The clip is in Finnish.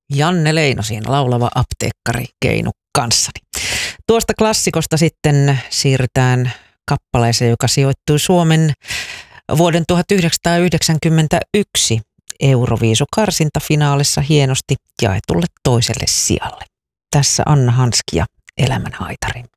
Janne Leino siinä, laulava apteekkari Keinu kanssani. Tuosta klassikosta sitten siirrytään kappaleeseen, joka sijoittui Suomen vuoden 1991 Euroviisu-karsintafinaalissa hienosti jaetulle toiselle sijalle. Tässä Anna Hanski ja Elämän haitarin.